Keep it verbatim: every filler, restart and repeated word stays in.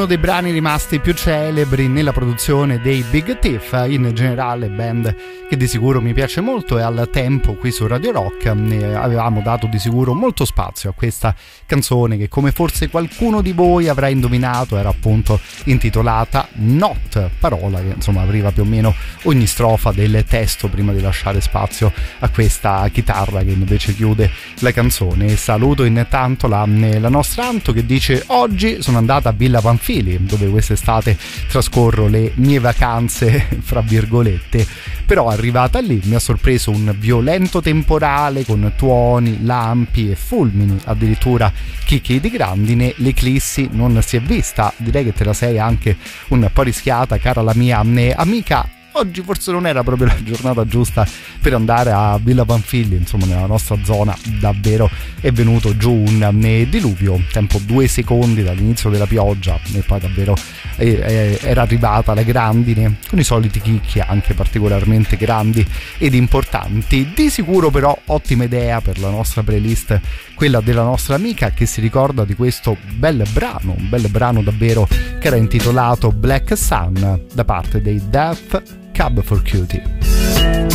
Dei brani rimasti più celebri nella produzione dei Big Thief, in generale band che di sicuro mi piace molto, e al tempo qui su Radio Rock ne avevamo dato di sicuro molto spazio a questa canzone che, come forse qualcuno di voi avrà indovinato, era appunto intitolata Not, parola che insomma apriva più o meno ogni strofa del testo prima di lasciare spazio a questa chitarra che invece chiude la canzone. Saluto intanto la, la nostra Anto che dice: oggi sono andata a Villa Pamphili, dove quest'estate trascorro le mie vacanze fra virgolette, però arrivata lì mi ha sorpreso un violento temporale con tuoni, lampi e fulmini, addirittura chicchi di grandine. L'eclissi non si è vista, direi che te la sei anche un po' rischiata, cara la mia amica. Oggi forse non era proprio la giornata giusta per andare a Villa Pamphili, insomma nella nostra zona davvero è venuto giù un diluvio, tempo due secondi dall'inizio della pioggia, e poi davvero eh, eh, era arrivata la grandine con i soliti chicchi anche particolarmente grandi ed importanti. Di sicuro però ottima idea per la nostra playlist quella della nostra amica, che si ricorda di questo bel brano, un bel brano davvero, che era intitolato Black Sun da parte dei Death Cab for Cutie.